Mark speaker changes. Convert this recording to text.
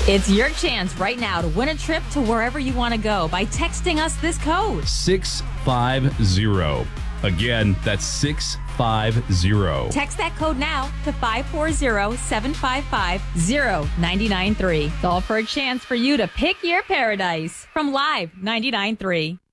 Speaker 1: It's your chance right now to win a trip to wherever you want to go by texting us this code.
Speaker 2: 650. Again, that's 650.
Speaker 1: Text that code now to 540-755-0993. It's all for a chance for you to pick your paradise from Live 99.3.